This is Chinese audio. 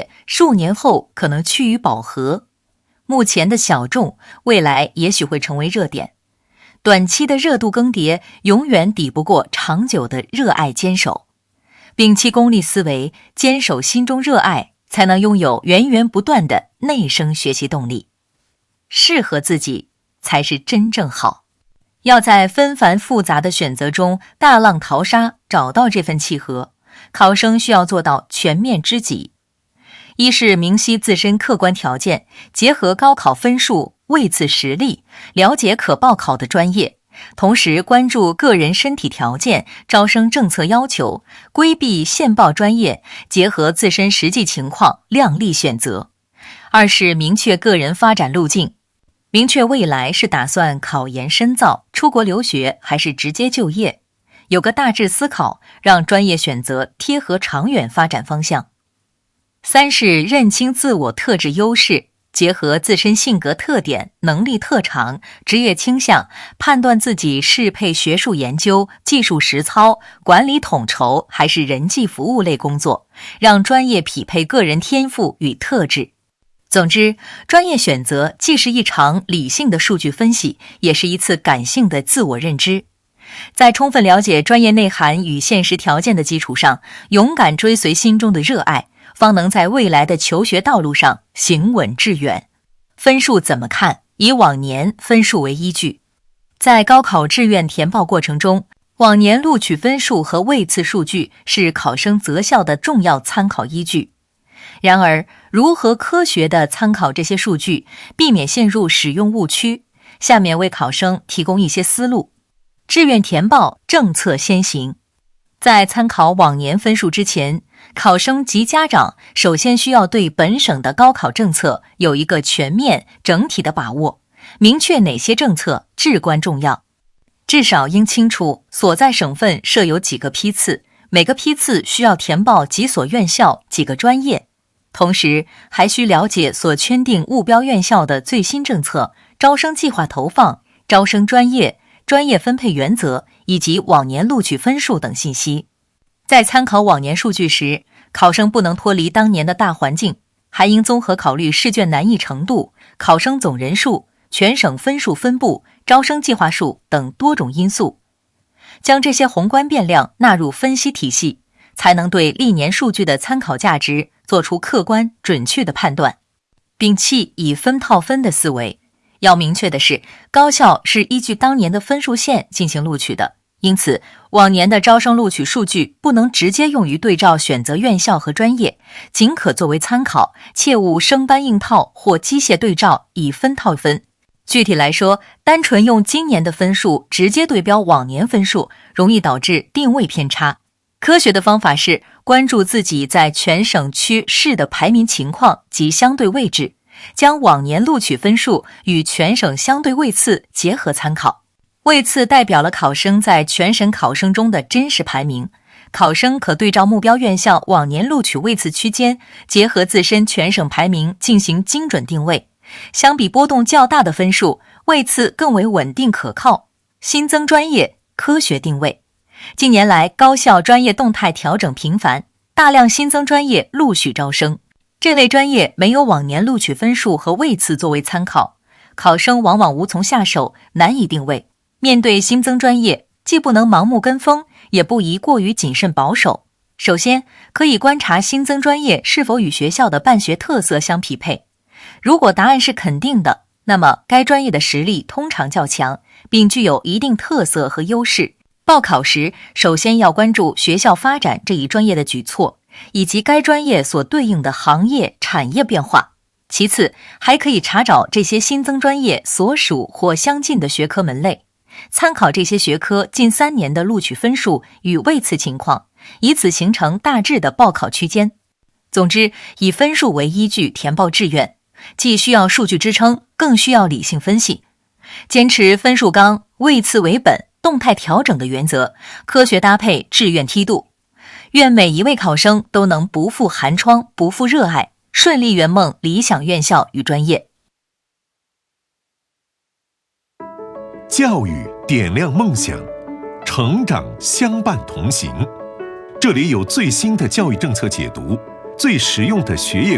业数年后可能趋于饱和。目前的小众，未来也许会成为热点。短期的热度更迭永远抵不过长久的热爱坚守。摒弃功利思维，坚守心中热爱，才能拥有源源不断的内生学习动力。适合自己才是真正好。要在纷繁复杂的选择中大浪淘沙，找到这份契合，考生需要做到全面知己。一是明晰自身客观条件，结合高考分数、位次实力，了解可报考的专业，同时关注个人身体条件、招生政策要求，规避现报专业，结合自身实际情况量力选择。二是明确个人发展路径，明确未来是打算考研深造、出国留学还是直接就业，有个大致思考，让专业选择贴合长远发展方向。三是认清自我特质优势，结合自身性格特点、能力特长、职业倾向，判断自己适配学术研究、技术实操、管理统筹还是人际服务类工作，让专业匹配个人天赋与特质。总之，专业选择既是一场理性的数据分析，也是一次感性的自我认知。在充分了解专业内涵与现实条件的基础上，勇敢追随心中的热爱，方能在未来的求学道路上行稳致远。分数怎么看？以往年分数为依据。在高考志愿填报过程中，往年录取分数和位次数据是考生择校的重要参考依据。然而，如何科学地参考这些数据，避免陷入使用误区？下面为考生提供一些思路。志愿填报政策先行。在参考往年分数之前，考生及家长首先需要对本省的高考政策有一个全面整体的把握，明确哪些政策至关重要。至少应清楚所在省份设有几个批次，每个批次需要填报几所院校、几个专业。同时还需了解所圈定目标院校的最新政策、招生计划投放、招生专业、专业分配原则以及往年录取分数等信息。在参考往年数据时，考生不能脱离当年的大环境，还应综合考虑试卷难易程度、考生总人数、全省分数分布、招生计划数等多种因素，将这些宏观变量纳入分析体系，才能对历年数据的参考价值做出客观准确的判断。摒弃以分套分的思维，要明确的是，高校是依据当年的分数线进行录取的，因此往年的招生录取数据不能直接用于对照选择院校和专业，仅可作为参考，切勿生搬硬套或机械对照以分套分。具体来说，单纯用今年的分数直接对标往年分数，容易导致定位偏差。科学的方法是关注自己在全省区市的排名情况及相对位置，将往年录取分数与全省相对位次结合参考。位次代表了考生在全省考生中的真实排名，考生可对照目标院校往年录取位次区间，结合自身全省排名进行精准定位。相比波动较大的分数，位次更为稳定可靠。新增专业，科学定位。近年来，高校专业动态调整频繁，大量新增专业陆续招生。这类专业没有往年录取分数和位次作为参考，考生往往无从下手，难以定位。面对新增专业，既不能盲目跟风，也不宜过于谨慎保守。首先，可以观察新增专业是否与学校的办学特色相匹配。如果答案是肯定的，那么该专业的实力通常较强，并具有一定特色和优势。报考时，首先要关注学校发展这一专业的举措，以及该专业所对应的行业、产业变化。其次，还可以查找这些新增专业所属或相近的学科门类，参考这些学科近3年的录取分数与位次情况，以此形成大致的报考区间。总之，以分数为依据填报志愿，既需要数据支撑，更需要理性分析。坚持分数纲、位次为本、动态调整的原则，科学搭配志愿梯度。愿每一位考生都能不负寒窗，不负热爱，顺利圆梦理想院校与专业。 教育点亮梦想，成长相伴同行。这里有最新的教育政策解读，最实用的学业